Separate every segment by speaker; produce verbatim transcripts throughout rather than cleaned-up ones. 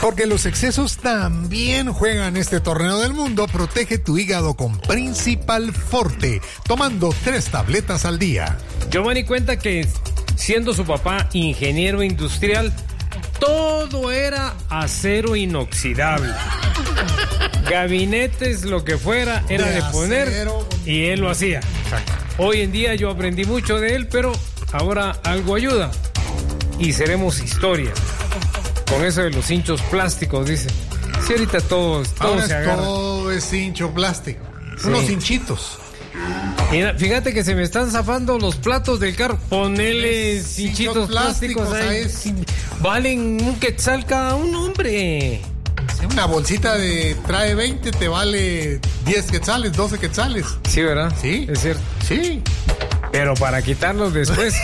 Speaker 1: Porque los excesos también juegan este torneo del mundo. Protege tu hígado con Principal Forte, tomando tres tabletas al día.
Speaker 2: Giovanni cuenta que, siendo su papá ingeniero industrial, todo era acero inoxidable. Gabinetes, lo que fuera, era de, de poner acero, y él lo hacía. Exacto. Hoy en día yo aprendí mucho de él, pero ahora algo ayuda. Y seremos historia. Con eso de los hinchos plásticos, dice. Sí, ahorita todo, todo
Speaker 1: ahora
Speaker 2: se
Speaker 1: es
Speaker 2: agarra.
Speaker 1: Todo es hincho plástico.
Speaker 2: Sí.
Speaker 1: Unos hinchitos.
Speaker 2: Mira, fíjate que se me están zafando los platos del carro. Ponele es hinchitos plásticos, plásticos ahí. Es... Valen un quetzal cada uno, hombre.
Speaker 1: Una bolsita de trae veinte, te vale diez quetzales, doce quetzales.
Speaker 2: Sí, ¿verdad?
Speaker 1: Sí.
Speaker 2: Es cierto.
Speaker 1: Sí.
Speaker 2: Pero para quitarlos después.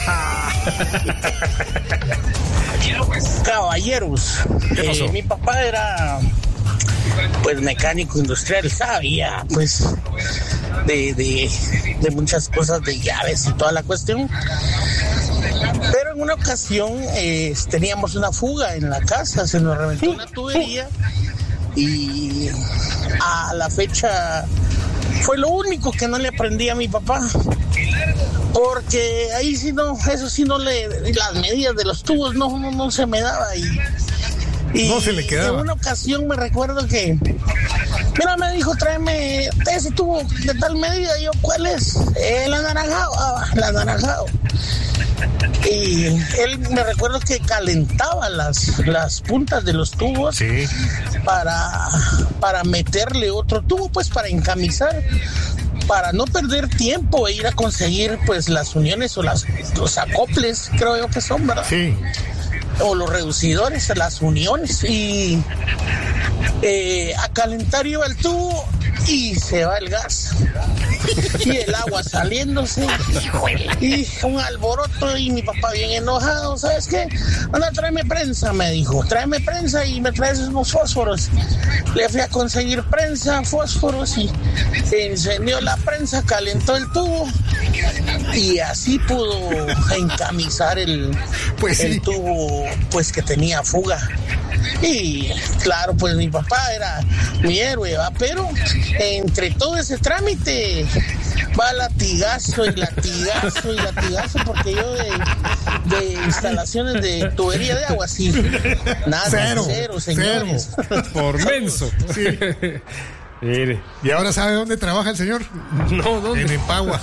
Speaker 3: Caballeros, eh, mi papá era pues mecánico industrial, sabía pues de, de, de muchas cosas de llaves y toda la cuestión. Pero en una ocasión eh, teníamos una fuga en la casa, se nos reventó una tubería y a la fecha fue lo único que no le aprendí a mi papá. Porque ahí sí no, eso sí no le, las medidas de los tubos no, no, no se me daba y, y
Speaker 1: no se le quedaba.
Speaker 3: En una ocasión me recuerdo que, mira, me dijo, tráeme ese tubo de tal medida. Y yo, ¿cuál es? El anaranjado, ah, el anaranjado. Y él me recuerdo que calentaba las, las puntas de los tubos,
Speaker 1: sí,
Speaker 3: para, para meterle otro tubo, pues para encamisar, para no perder tiempo e ir a conseguir pues las uniones o las, los acoples, creo yo que son, ¿verdad?
Speaker 1: Sí.
Speaker 3: O los reducidores, las uniones, y eh, a calentar iba el tubo y se va el gas y el agua saliéndose y un alboroto y mi papá bien enojado. ¿Sabes qué? Anda, tráeme prensa, me dijo, tráeme prensa y me traes unos fósforos. Le fui a conseguir prensa, fósforos, y se encendió la prensa, calentó el tubo y así pudo encamisar el, pues sí, el tubo pues que tenía fuga. Y claro, pues mi papá era mi héroe, ¿va? Pero entre todo ese trámite va latigazo y latigazo y latigazo, porque yo de, de instalaciones de tubería de agua, sí, nada, cero, cero señores.
Speaker 2: Cero. Por menso.
Speaker 1: Sí. Mire. ¿Y ahora sabe dónde trabaja el señor?
Speaker 2: No, ¿dónde?
Speaker 1: En Empagua.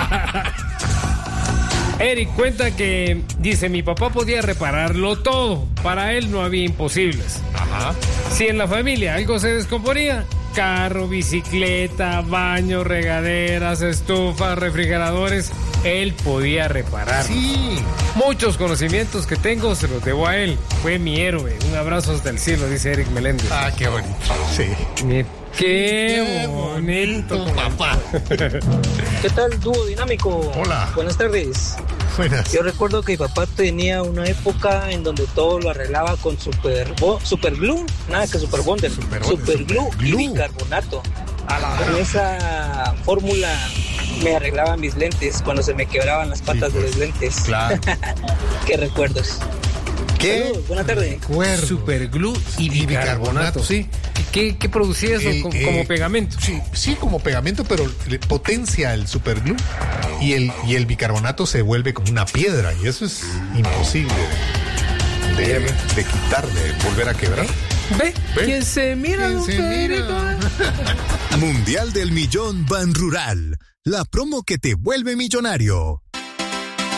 Speaker 2: Eric cuenta que, dice, mi papá podía repararlo todo. Para él no había imposibles.
Speaker 1: Ajá.
Speaker 2: Si en la familia algo se descomponía, carro, bicicleta, baño, regaderas, estufas, refrigeradores, él podía reparar.
Speaker 1: Sí.
Speaker 2: Muchos conocimientos que tengo se los debo a él. Fue mi héroe. Un abrazo hasta el cielo, dice Eric Meléndez.
Speaker 1: Ah, qué bonito. Sí.
Speaker 2: Qué, qué bonito,
Speaker 1: papá.
Speaker 4: ¿Qué tal, dúo dinámico?
Speaker 1: Hola.
Speaker 4: Buenas tardes.
Speaker 1: Buenas.
Speaker 4: Yo recuerdo que mi papá tenía una época en donde todo lo arreglaba con super, super glue, nada que super bonder, super, super glue, super glue y bicarbonato. Con esa fórmula me arreglaban mis lentes cuando se me quebraban las patas, sí, pues, de los lentes.
Speaker 1: Claro.
Speaker 4: Qué recuerdos.
Speaker 1: ¿Qué?
Speaker 4: Saludos, buena tarde.
Speaker 1: Recuerdo.
Speaker 2: Super glue y bicarbonato, y bicarbonato, sí. ¿Qué, qué producía eso eh, como, eh, como pegamento?
Speaker 1: Sí, sí, como pegamento, pero le potencia el superglue y el, y el bicarbonato se vuelve como una piedra y eso es imposible de, de, de quitar, de volver a quebrar.
Speaker 2: ¿Ve? ¿Ve? ¿Quién se mira?
Speaker 1: ¿Quién se mira?
Speaker 5: Mundial del Millón Ban Rural, la promo que te vuelve millonario.